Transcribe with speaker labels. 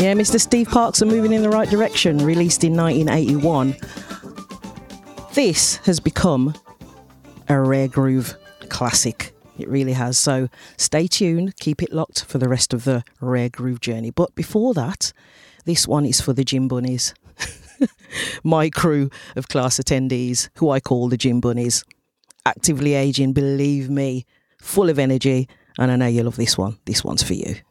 Speaker 1: Yeah, Mr. Steve Parks are moving in the right direction, released in 1981. This has become a Rare Groove classic. It really has. So stay tuned, keep it locked for the rest of the Rare Groove journey. But before that, this one is for the Gym Bunnies. My crew of class attendees, who I call the Gym Bunnies. Actively aging, believe me, full of energy. And I know you love this one. This one's for you.